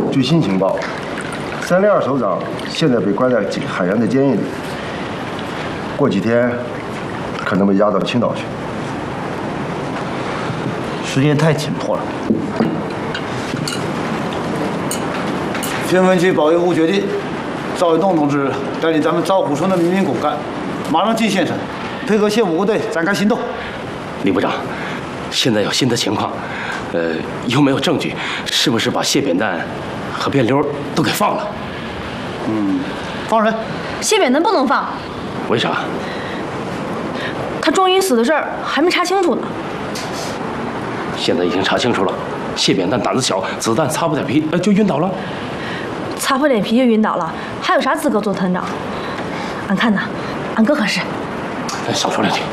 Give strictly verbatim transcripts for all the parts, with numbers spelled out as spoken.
最新情报，三零二首长现在被关在海洋的监狱里，过几天可能被押到青岛去。 时间太紧迫了。新闻局保卫部决定，赵伟栋同志带领咱们赵虎村的民兵骨干，马上进县城，配合县武工队展开行动。 李部长，现在有新的情况，呃，又没有证据，是不是把谢扁担和卞溜都给放了？ 嗯，放人。 谢扁担不能放。 为啥？ 他撞晕死的事儿还没查清楚呢。 现在已经查清楚了，谢扁担胆子小，子弹擦破点皮，呃，就晕倒了。 擦破点皮就晕倒了，还有啥资格做团长？俺看呐，俺哥合适。 哎，少说两句。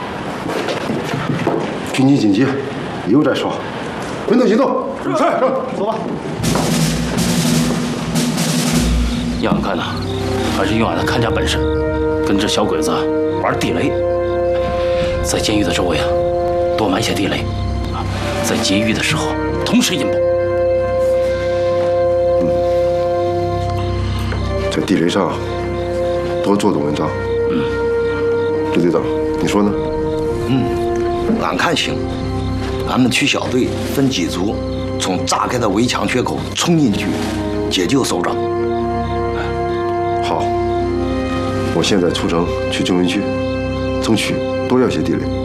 军情紧急，以后再说。分头行动。 是，走吧。 要俺看呐，还是用俺的看家本事，跟这小鬼子玩地雷，在监狱的周围啊，多埋些地雷，啊，在劫狱的时候同时引爆。 嗯，在地雷上多做做文章。 嗯， 陆队长，你说呢？ 嗯，俺看行。俺们区小队分几组，从炸开的围墙缺口冲进去，解救首长。 好，我现在出城去救援区，争取多要些地雷。